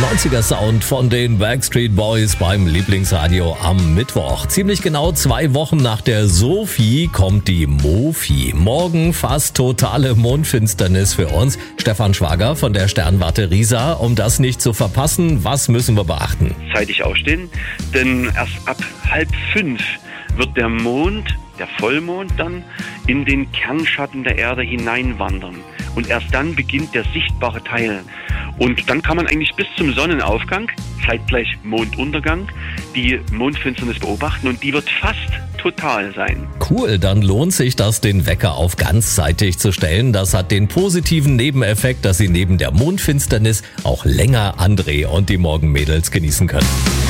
90er Sound von den Backstreet Boys beim Lieblingsradio am Mittwoch. Ziemlich genau 2 Wochen nach der Sophie kommt die Mofi. Morgen fast totale Mondfinsternis für uns. Stefan Schwager von der Sternwarte Riesa. Um das nicht zu verpassen, was müssen wir beachten? Zeitig aufstehen, denn erst ab 4:30 wird der Mond, der Vollmond dann, in den Kernschatten der Erde hineinwandern. Und erst dann beginnt der sichtbare Teil. Und dann kann man eigentlich bis zum Sonnenaufgang, zeitgleich Monduntergang, die Mondfinsternis beobachten und die wird fast total sein. Cool, dann lohnt sich das, den Wecker auf ganzzeitig zu stellen. Das hat den positiven Nebeneffekt, dass Sie neben der Mondfinsternis auch länger André und die Morgenmädels genießen können.